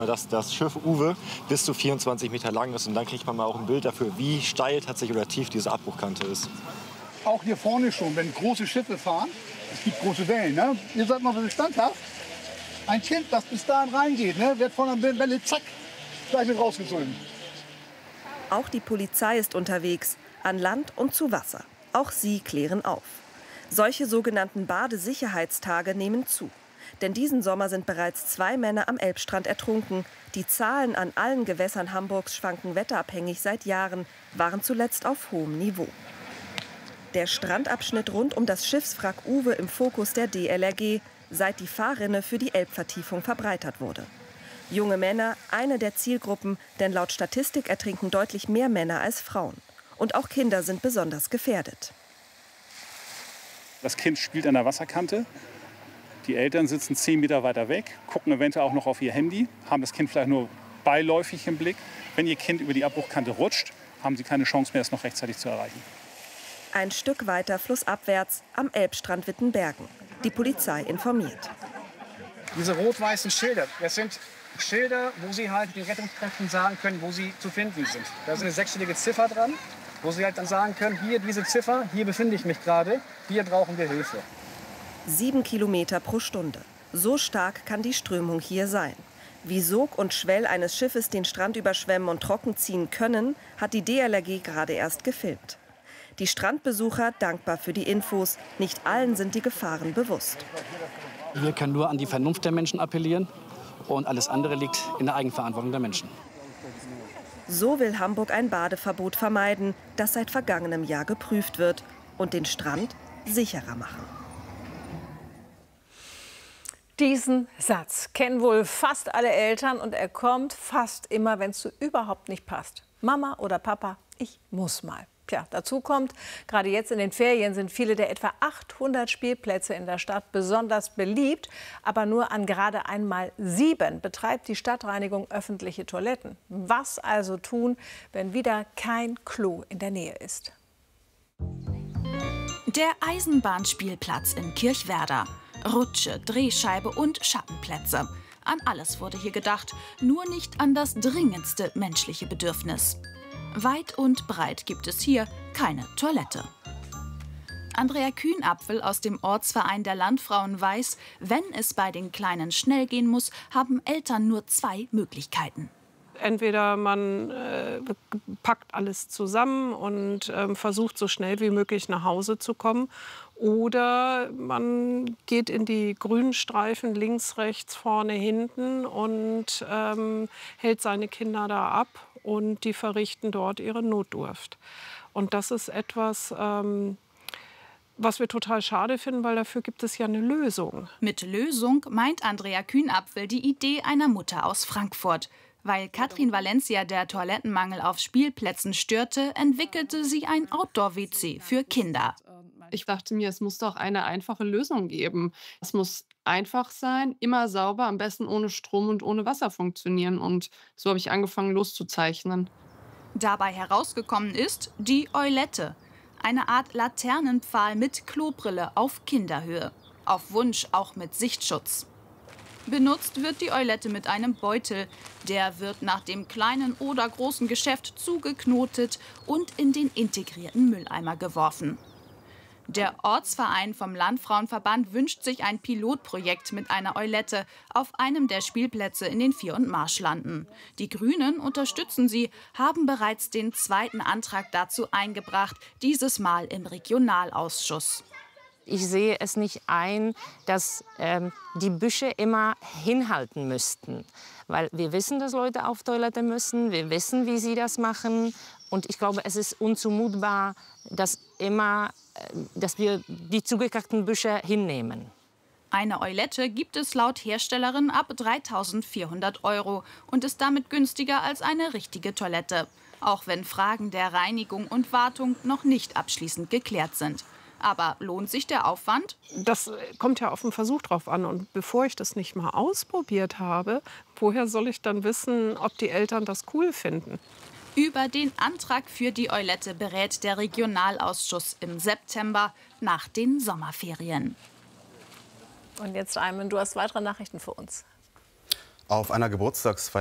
Dass das Schiff Uwe bis zu 24 Meter lang ist und dann kriegt man mal auch ein Bild dafür, wie steil tatsächlich oder tief diese Abbruchkante ist. Auch hier vorne schon, wenn große Schiffe fahren, es gibt große Wellen, ne? Ihr seid mal ein bisschen standhaft. Ein Kind, das bis dahin reingeht, ne, wird von einer Welle, zack, gleich mit rausgezogen. Auch die Polizei ist unterwegs, an Land und zu Wasser. Auch sie klären auf. Solche sogenannten Badesicherheitstage nehmen zu. Denn diesen Sommer sind bereits 2 Männer am Elbstrand ertrunken. Die Zahlen an allen Gewässern Hamburgs schwanken wetterabhängig seit Jahren, waren zuletzt auf hohem Niveau. Der Strandabschnitt rund um das Schiffswrack Uwe im Fokus der DLRG, seit die Fahrrinne für die Elbvertiefung verbreitert wurde. Junge Männer, eine der Zielgruppen, denn laut Statistik ertrinken deutlich mehr Männer als Frauen. Und auch Kinder sind besonders gefährdet. Das Kind spielt an der Wasserkante. Die Eltern sitzen 10 Meter weiter weg, gucken eventuell auch noch auf ihr Handy, haben das Kind vielleicht nur beiläufig im Blick. Wenn ihr Kind über die Abbruchkante rutscht, haben sie keine Chance mehr, es noch rechtzeitig zu erreichen. Ein Stück weiter flussabwärts am Elbstrand Wittenbergen. Die Polizei informiert. Diese rot-weißen Schilder, das sind Schilder, wo Sie halt den Rettungskräften sagen können, wo sie zu finden sind. Da ist eine 6-stellige Ziffer dran, wo Sie halt dann sagen können, hier diese Ziffer, hier befinde ich mich gerade, hier brauchen wir Hilfe. 7 Kilometer pro Stunde. So stark kann die Strömung hier sein. Wie Sog und Schwell eines Schiffes den Strand überschwemmen und trocken ziehen können, hat die DLRG gerade erst gefilmt. Die Strandbesucher dankbar für die Infos. Nicht allen sind die Gefahren bewusst. Wir können nur an die Vernunft der Menschen appellieren. Und alles andere liegt in der Eigenverantwortung der Menschen. So will Hamburg ein Badeverbot vermeiden, das seit vergangenem Jahr geprüft wird. Und den Strand sicherer machen. Diesen Satz kennen wohl fast alle Eltern und er kommt fast immer, wenn es so überhaupt nicht passt. Mama oder Papa, ich muss mal. Tja, dazu kommt, gerade jetzt in den Ferien sind viele der etwa 800 Spielplätze in der Stadt besonders beliebt. Aber nur an gerade einmal 7 betreibt die Stadtreinigung öffentliche Toiletten. Was also tun, wenn wieder kein Klo in der Nähe ist? Der Eisenbahnspielplatz in Kirchwerder. Rutsche, Drehscheibe und Schattenplätze. An alles wurde hier gedacht, nur nicht an das dringendste menschliche Bedürfnis. Weit und breit gibt es hier keine Toilette. Andrea Kühnapfel aus dem Ortsverein der Landfrauen weiß, wenn es bei den Kleinen schnell gehen muss, haben Eltern nur 2 Möglichkeiten. Entweder man packt alles zusammen und versucht so schnell wie möglich nach Hause zu kommen. Oder man geht in die grünen Streifen links, rechts, vorne, hinten und hält seine Kinder da ab und die verrichten dort ihre Notdurft. Und das ist etwas, was wir total schade finden, weil dafür gibt es ja eine Lösung. Mit Lösung meint Andrea Kühnapfel die Idee einer Mutter aus Frankfurt. Weil Katrin Valencia der Toilettenmangel auf Spielplätzen störte, entwickelte sie ein Outdoor-WC für Kinder. Ich dachte mir, es muss doch eine einfache Lösung geben. Es muss einfach sein, immer sauber, am besten ohne Strom und ohne Wasser funktionieren. Und so habe ich angefangen loszuzeichnen. Dabei herausgekommen ist die Eulette. Eine Art Laternenpfahl mit Klobrille auf Kinderhöhe. Auf Wunsch auch mit Sichtschutz. Benutzt wird die Eulette mit einem Beutel. Der wird nach dem kleinen oder großen Geschäft zugeknotet und in den integrierten Mülleimer geworfen. Der Ortsverein vom Landfrauenverband wünscht sich ein Pilotprojekt mit einer Eulette auf einem der Spielplätze in den Vier- und Marschlanden. Die Grünen unterstützen sie, haben bereits den 2. Antrag dazu eingebracht, dieses Mal im Regionalausschuss. Ich sehe es nicht ein, dass die Büsche immer hinhalten müssten. Weil wir wissen, dass Leute auf Toilette müssen, wir wissen, wie sie das machen. Und ich glaube, es ist unzumutbar, dass wir die zugekackten Büsche hinnehmen. Eine Eulette gibt es laut Herstellerin ab 3.400 € und ist damit günstiger als eine richtige Toilette. Auch wenn Fragen der Reinigung und Wartung noch nicht abschließend geklärt sind. Aber lohnt sich der Aufwand? Das kommt ja auf den Versuch drauf an. Und bevor ich das nicht mal ausprobiert habe, woher soll ich dann wissen, ob die Eltern das cool finden? Über den Antrag für die Eulette berät der Regionalausschuss im September nach den Sommerferien. Und jetzt, Ayman, du hast weitere Nachrichten für uns. Auf einer Geburtstagsfeier